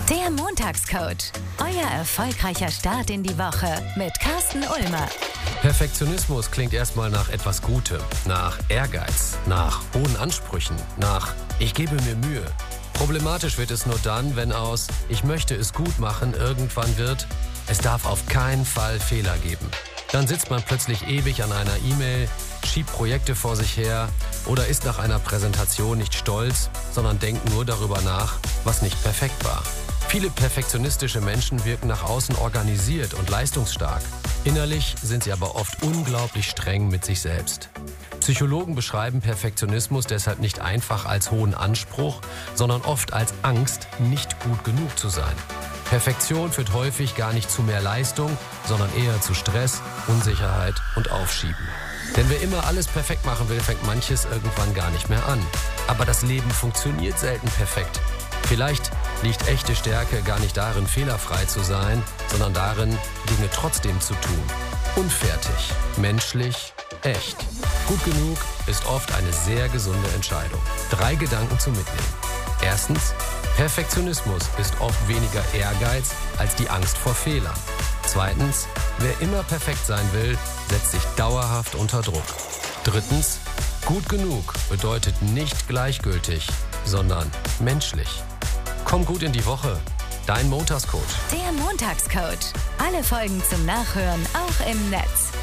Der Montagscoach. Euer erfolgreicher Start in die Woche mit Carsten Ulmer. Perfektionismus klingt erstmal nach etwas Gutem, nach Ehrgeiz, nach hohen Ansprüchen, nach ich gebe mir Mühe. Problematisch wird es nur dann, wenn aus ich möchte es gut machen irgendwann wird, es darf auf keinen Fall Fehler geben. Dann sitzt man plötzlich ewig an einer E-Mail, schiebt Projekte vor sich her oder ist nach einer Präsentation nicht stolz, sondern denkt nur darüber nach, was nicht perfekt war. Viele perfektionistische Menschen wirken nach außen organisiert und leistungsstark. Innerlich sind sie aber oft unglaublich streng mit sich selbst. Psychologen beschreiben Perfektionismus deshalb nicht einfach als hohen Anspruch, sondern oft als Angst, nicht gut genug zu sein. Perfektion führt häufig gar nicht zu mehr Leistung, sondern eher zu Stress, Unsicherheit und Aufschieben. Denn wer immer alles perfekt machen will, fängt manches irgendwann gar nicht mehr an. Aber das Leben funktioniert selten perfekt. Vielleicht liegt echte Stärke gar nicht darin, fehlerfrei zu sein, sondern darin, Dinge trotzdem zu tun. Unfertig, menschlich, echt. Gut genug ist oft eine sehr gesunde Entscheidung. 3 Gedanken zum Mitnehmen. Erstens, Perfektionismus ist oft weniger Ehrgeiz als die Angst vor Fehlern. Zweitens, wer immer perfekt sein will, setzt sich dauerhaft unter Druck. Drittens, gut genug bedeutet nicht gleichgültig, sondern menschlich. Komm gut in die Woche. Dein Montagscoach. Der Montagscoach. Alle Folgen zum Nachhören auch im Netz.